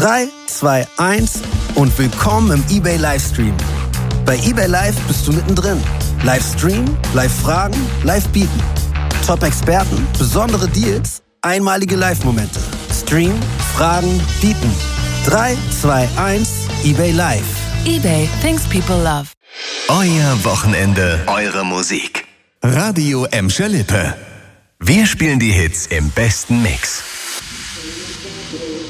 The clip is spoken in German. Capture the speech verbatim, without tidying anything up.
drei, zwei, eins und willkommen im eBay Livestream. Bei eBay Live bist du mittendrin. Livestream, Live-Fragen, Live-Bieten. Top-Experten, besondere Deals, einmalige Live-Momente. Stream, Fragen, Bieten. drei, zwei, eins, eBay Live. eBay, things people love. Euer Wochenende, eure Musik. Radio Emscher Lippe. Wir spielen die Hits im besten Mix.